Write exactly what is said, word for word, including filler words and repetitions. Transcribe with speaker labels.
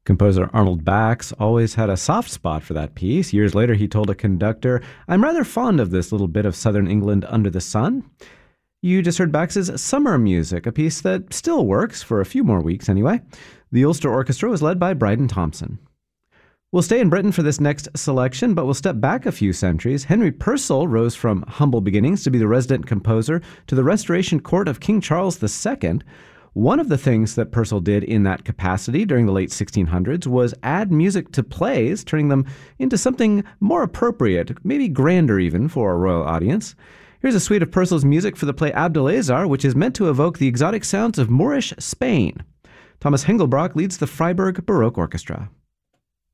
Speaker 1: Composer Arnold Bax always had a soft spot for that piece. Years later, he told a conductor, "I'm rather fond of this little bit of southern England under the sun." You just heard Bax's Summer Music, a piece that still works, for a few more weeks anyway. The Ulster Orchestra was led by Bryden Thompson. We'll stay in Britain for this next selection, but we'll step back a few centuries. Henry Purcell rose from humble beginnings to be the resident composer to the Restoration Court of King Charles the Second. One of the things that Purcell did in that capacity during the late sixteen hundreds was add music to plays, turning them into something more appropriate, maybe grander even, for a royal audience. Here's a suite of Purcell's music for the play Abdelaziz, which is meant to evoke the exotic sounds of Moorish Spain. Thomas Hengelbrock leads the Freiburg Baroque Orchestra.